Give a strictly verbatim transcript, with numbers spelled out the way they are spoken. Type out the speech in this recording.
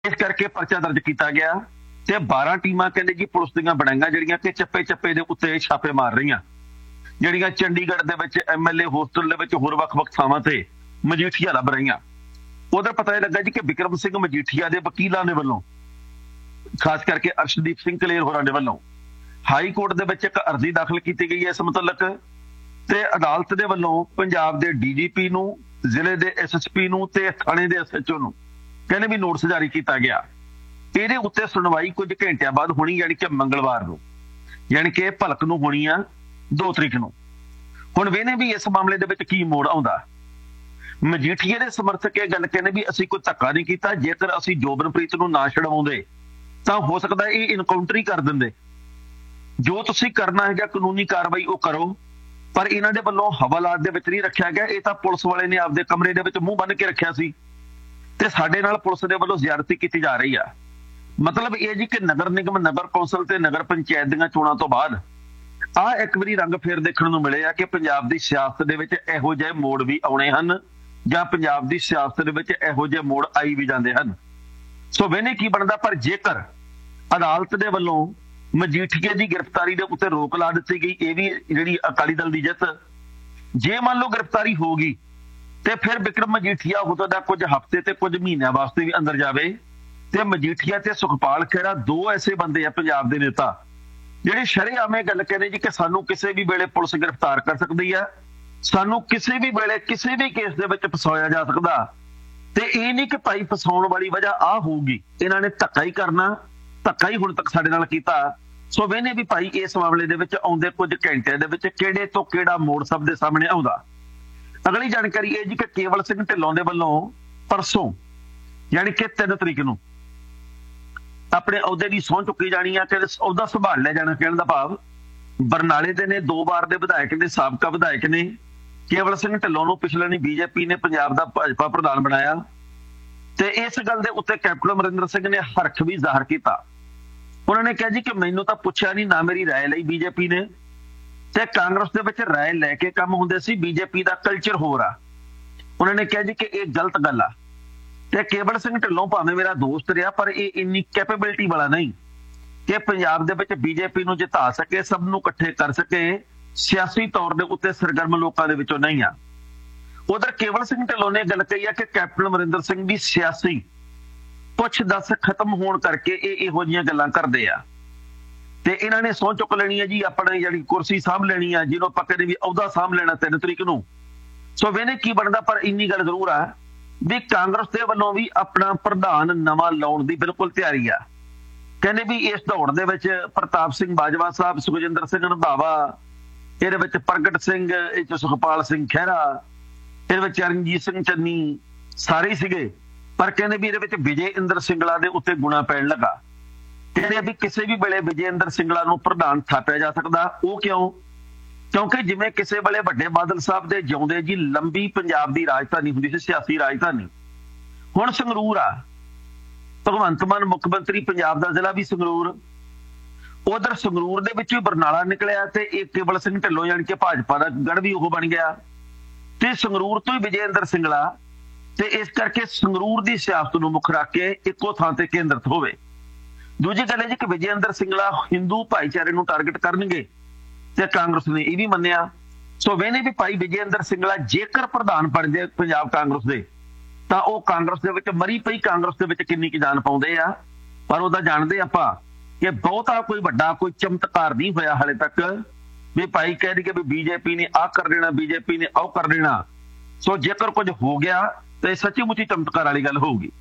इस करके परचा दर्ज किया गया ते बारह टीमां कहंदे जी पुलिस दीयां बनाईयां जिहड़ियां कि चप्पे चप्पे दे उत्ते छापे मार रहीआं, जिहड़ियां चंडीगढ़ दे विच एम एल ए होस्टल दे विच होर वख-वख थावां ते मजीठिया लभ रहीआं। उधर पता यह लगा जी कि बिक्रम सिंह मजीठिया के वकीलों के वालों खास करके अर्शदीप सिंह कलेर होरां दे वालों हाई कोर्ट दे विच एक अर्जी दाखिल की गई है इस मुतलक ते अदालत दे वालों पंजाब दे डी जी पी नूं, जिले दे एस एस पी नूं ते थाणे दे एस एच ओ नूं कहने भी नोटिस जारी किया गया। ਇਹਦੇ ਉੱਤੇ ਸੁਣਵਾਈ ਕੁਝ ਘੰਟਿਆਂ ਬਾਅਦ ਹੋਣੀ, ਯਾਨੀ ਕਿ ਮੰਗਲਵਾਰ ਨੂੰ, ਯਾਨੀ ਕਿ ਭਲਕ ਨੂੰ ਹੋਣੀ ਆ ਦੋ ਤਰੀਕ ਨੂੰ। ਹੁਣ ਵੇਨੇ ਵੀ ਇਸ ਮਾਮਲੇ ਦੇ ਵਿੱਚ ਕੀ ਮੋੜ ਆਉਂਦਾ। ਮਜੀਠੀਏ ਦੇ ਸਮਰਥਕ ਇਹ ਗੱਲ ਕਹਿੰਦੇ ਵੀ ਅਸੀਂ ਕੋਈ ਧੱਕਾ ਨਹੀਂ ਕੀਤਾ, ਜੇਕਰ ਅਸੀਂ ਜੋਬਨਪ੍ਰੀਤ ਨੂੰ ਨਾ ਛਡਵਾਉਂਦੇ ਤਾਂ ਹੋ ਸਕਦਾ ਇਹ ਇਨਕਾਊਂਟਰ ਹੀ ਕਰ ਦਿੰਦੇ। ਜੋ ਤੁਸੀਂ ਕਰਨਾ ਹੈਗਾ ਕਾਨੂੰਨੀ ਕਾਰਵਾਈ ਉਹ ਕਰੋ, ਪਰ ਇਹਨਾਂ ਦੇ ਵੱਲੋਂ ਹਵਾਲਾਤ ਦੇ ਵਿੱਚ ਨਹੀਂ ਰੱਖਿਆ ਗਿਆ। ਇਹ ਤਾਂ ਪੁਲਿਸ ਵਾਲੇ ਨੇ ਆਪਦੇ ਕਮਰੇ ਦੇ ਵਿੱਚ ਮੂੰਹ ਬੰਨ ਕੇ ਰੱਖਿਆ ਸੀ ਤੇ ਸਾਡੇ ਨਾਲ ਪੁਲਿਸ ਦੇ ਵੱਲੋਂ ਜ਼ਿਆਦਤੀ ਕੀਤੀ ਜਾ ਰਹੀ ਆ। मतलब यह जी कि नगर निगम, नगर कौंसल ते नगर पंचायत दीआं चोणां तो बाद आ एक बारी रंग फेर देखण नूं मिले आ कि पंजाब दी सियासत दे विच इहो जिहे मोड़ भी आउणे हन जां पंजाब दी सियासत दे विच इहो जिहे मोड़ आई भी जांदे हन। सो वेने की बनदा, पर जेकर अदालत दे वल्लों मजीठीए दी गिरफ्तारी दे उत्ते रोक ला दित्ती गई, इह भी जिहड़ी अकाली दल दी जित, जे मान लो गिरफ्तारी होगी ते फिर बिक्रम मजीठीया हो सकदा कुछ हफ्ते ते कुछ महीनों वास्ते भी अंदर जावे ਤੇ ਮਜੀਠੀਆ ਤੇ ਸੁਖਪਾਲ ਖਹਿਰਾ ਦੋ ਐਸੇ ਬੰਦੇ ਆ ਪੰਜਾਬ ਦੇ ਨੇਤਾ ਜਿਹੜੇ ਸ਼ਰੇਆਮ ਇਹ ਗੱਲ ਕਹਿੰਦੇ ਜੀ ਕਿ ਸਾਨੂੰ ਕਿਸੇ ਵੀ ਵੇਲੇ ਪੁਲਿਸ ਗ੍ਰਿਫਤਾਰ ਕਰ ਸਕਦੀ ਆ, ਸਾਨੂੰ ਕਿਸੇ ਵੀ ਵੇਲੇ ਕਿਸੇ ਵੀ ਕੇਸ ਦੇ ਵਿੱਚ ਫਸਾਇਆ ਜਾ ਸਕਦਾ। ਤੇ ਇਹ ਨਹੀਂ ਕਿ ਭਾਈ ਫਸਾਉਣ ਵਾਲੀ ਵਜ੍ਹਾ ਆ ਹੋਊਗੀ, ਇਹਨਾਂ ਨੇ ਧੱਕਾ ਹੀ ਕਰਨਾ, ਧੱਕਾ ਹੀ ਹੁਣ ਤੱਕ ਸਾਡੇ ਨਾਲ ਕੀਤਾ। ਸੋ ਵੇਨੇ ਵੀ ਭਾਈ ਇਸ ਮਾਮਲੇ ਦੇ ਵਿੱਚ ਆਉਂਦੇ ਕੁਝ ਘੰਟਿਆਂ ਦੇ ਵਿੱਚ ਕਿਹੜੇ ਤੋਂ ਕਿਹੜਾ ਮੋੜ ਸਭ ਦੇ ਸਾਹਮਣੇ ਆਉਂਦਾ। ਅਗਲੀ ਜਾਣਕਾਰੀ ਇਹ ਜੀ ਕਿ ਕੇਵਲ ਸਿੰਘ ਢਿੱਲੋਂ ਦੇ ਵੱਲੋਂ ਪਰਸੋਂ ਯਾਨੀ ਕਿ ਤਿੰਨ ਤਰੀਕ ਨੂੰ अपने अहुदे की सौं चुकी जानी है, अहुदा संभाल लिया जाना। कहने का भाव बरनाले दे ने दो बार के विधायक ने, साबका विधायक ने केवल सिंह ढिल्लों नूं पिछले नहीं बीजेपी ने पंजाब का भाजपा प्रधान बनाया ते इस गल दे उत्ते कैप्टन अमरिंदर सिंह ने हरख भी जाहिर किया। उन्होंने कहा जी कि मैनूं तां पुछया नहीं, ना मेरी राय लई बीजेपी ने, ते कांग्रेस दे विच राय लैके काम हुंदे सी, बीजेपी का कल्चर होर आ। उन्होंने कहा जी कि यह गलत गल आ ਤੇ ਕੇਵਲ ਸਿੰਘ ਢਿੱਲੋਂ ਭਾਵੇਂ ਮੇਰਾ ਦੋਸਤ ਰਿਹਾ ਪਰ ਇਹ ਇੰਨੀ ਕੈਪੇਬਿਲਿਟੀ ਵਾਲਾ ਨਹੀਂ ਕਿ ਪੰਜਾਬ ਦੇ ਵਿੱਚ ਬੀਜੇਪੀ ਨੂੰ ਜਿਤਾ ਸਕੇ, ਸਭ ਨੂੰ ਇਕੱਠੇ ਕਰ ਸਕੇ, ਸਿਆਸੀ ਤੌਰ ਦੇ ਉੱਤੇ ਸਰਗਰਮ ਲੋਕਾਂ ਦੇ ਵਿੱਚੋਂ ਨਹੀਂ ਆ। ਉਧਰ ਕੇਵਲ ਸਿੰਘ ਢਿੱਲੋਂ ਨੇ ਗੱਲ ਕਹੀ ਆ ਕਿ ਕੈਪਟਨ ਅਮਰਿੰਦਰ ਸਿੰਘ ਦੀ ਸਿਆਸੀ ਪੁੱਛ ਦੱਸ ਖਤਮ ਹੋਣ ਕਰਕੇ ਇਹ ਇਹੋ ਜਿਹੀਆਂ ਗੱਲਾਂ ਕਰਦੇ ਆ ਤੇ ਇਹਨਾਂ ਨੇ ਸਹੁੰ ਚੁੱਕ ਲੈਣੀ ਹੈ ਜੀ, ਆਪਣੇ ਜਿਹੜੀ ਕੁਰਸੀ ਸਾਂਭ ਲੈਣੀ ਆ, ਜਿਹਨੂੰ ਆਪਾਂ ਕਹਿੰਦੇ ਵੀ ਅਹੁਦਾ ਸਾਂਭ ਲੈਣਾ ਤਿੰਨ ਤਰੀਕ ਨੂੰ। ਸੋ ਵੇਨੇ ਕੀ ਬਣਦਾ, ਪਰ ਇੰਨੀ ਗੱਲ ਜ਼ਰੂਰ ਆ ਵੀ ਕਾਂਗਰਸ ਦੇ ਵੱਲੋਂ ਵੀ ਆਪਣਾ ਪ੍ਰਧਾਨ ਨਵਾਂ ਲਾਉਣ ਦੀ ਬਿਲਕੁਲ ਤਿਆਰੀ ਆ। ਕਹਿੰਦੇ ਵੀ ਇਸ ਦੌੜ ਦੇ ਵਿੱਚ ਪ੍ਰਤਾਪ ਸਿੰਘ ਬਾਜਵਾ ਸਾਹਿਬ, ਸੁਖਜਿੰਦਰ ਸਿੰਘ ਰੰਧਾਵਾ, ਇਹਦੇ ਵਿੱਚ ਪ੍ਰਗਟ ਸਿੰਘ, ਇਹ ਚ ਸੁਖਪਾਲ ਸਿੰਘ ਖਹਿਰਾ, ਇਹਦੇ ਵਿੱਚ ਚਰਨਜੀਤ ਸਿੰਘ ਚੰਨੀ, ਸਾਰੇ ਸੀਗੇ। ਪਰ ਕਹਿੰਦੇ ਵੀ ਇਹਦੇ ਵਿੱਚ ਵਿਜੇ ਇੰਦਰ ਸਿੰਗਲਾ ਦੇ ਉੱਤੇ ਗੁਣਾ ਪੈਣ ਲੱਗਾ। ਕਹਿੰਦੇ ਵੀ ਕਿਸੇ ਵੀ ਵੇਲੇ ਵਿਜੇ ਇੰਦਰ ਸਿੰਗਲਾ ਨੂੰ ਪ੍ਰਧਾਨ ਥਾਪਿਆ ਜਾ ਸਕਦਾ। ਉਹ ਕਿਉਂ? ਕਿਉਂਕਿ ਜਿਵੇਂ ਕਿਸੇ ਵੇਲੇ ਵੱਡੇ ਬਾਦਲ ਸਾਹਿਬ ਦੇ ਜਿਉਂਦੇ ਜੀ ਲੰਬੀ ਪੰਜਾਬ ਦੀ ਰਾਜਧਾਨੀ ਹੁੰਦੀ ਸੀ, ਸਿਆਸੀ ਰਾਜਧਾਨੀ, ਹੁਣ ਸੰਗਰੂਰ ਆ। ਭਗਵੰਤ ਮਾਨ ਮੁੱਖ ਮੰਤਰੀ ਪੰਜਾਬ ਦਾ ਜ਼ਿਲ੍ਹਾ ਵੀ ਸੰਗਰੂਰ, ਉਧਰ ਸੰਗਰੂਰ ਦੇ ਵਿੱਚ ਵੀ ਬਰਨਾਲਾ ਨਿਕਲਿਆ ਤੇ ਇਹ ਕੇਵਲ ਸਿੰਘ ਢਿੱਲੋਂ ਜਾਣੀ ਕਿ ਭਾਜਪਾ ਦਾ ਗੜ ਵੀ ਉਹ ਬਣ ਗਿਆ ਤੇ ਸੰਗਰੂਰ ਤੋਂ ਹੀ ਵਿਜੇ ਇੰਦਰ ਸਿੰਗਲਾ। ਤੇ ਇਸ ਕਰਕੇ ਸੰਗਰੂਰ ਦੀ ਸਿਆਸਤ ਨੂੰ ਮੁੱਖ ਰੱਖ ਕੇ ਇੱਕੋ ਥਾਂ ਤੇ ਕੇਂਦਰਿਤ ਹੋਵੇ। ਦੂਜੀ ਗੱਲ ਹੈ ਜੀ ਕਿ ਵਿਜੇ ਇੰਦਰ ਸਿੰਗਲਾ ਹਿੰਦੂ ਭਾਈਚਾਰੇ ਨੂੰ ਟਾਰਗੇਟ ਕਰਨਗੇ ਤੇ ਕਾਂਗਰਸ ਨੇ ਇਹ ਵੀ ਮੰਨਿਆ। ਸੋ ਵੇਨੇ ਵੀ ਭਾਈ ਵਿਜੇ ਇੰਦਰ ਸਿੰਗਲਾ ਜੇਕਰ ਪ੍ਰਧਾਨ ਬਣ ਜਾਏ ਪੰਜਾਬ ਕਾਂਗਰਸ ਦੇ ਤਾਂ ਉਹ ਕਾਂਗਰਸ ਦੇ ਵਿੱਚ ਮਰੀ ਪਈ ਕਾਂਗਰਸ ਦੇ ਵਿੱਚ ਕਿੰਨੀ ਕੁ ਜਾਨ ਪਾਉਂਦੇ ਆ। ਪਰ ਉਹਦਾ ਜਾਣਦੇ ਆਪਾਂ ਕਿ ਬਹੁਤਾ ਕੋਈ ਵੱਡਾ ਕੋਈ ਚਮਤਕਾਰ ਨਹੀਂ ਹੋਇਆ ਹਾਲੇ ਤੱਕ ਵੀ ਭਾਈ ਕਹਿ ਰਹੀ ਕਿ ਵੀ ਬੀਜੇਪੀ ਨੇ ਆਹ ਕਰ ਦੇਣਾ, ਬੀਜੇਪੀ ਨੇ ਉਹ ਕਰ ਦੇਣਾ। ਸੋ ਜੇਕਰ ਕੁਝ ਹੋ ਗਿਆ ਤੇ ਸੱਚੀ ਮੁੱਚੀ ਚਮਤਕਾਰ ਵਾਲੀ ਗੱਲ ਹੋਊਗੀ।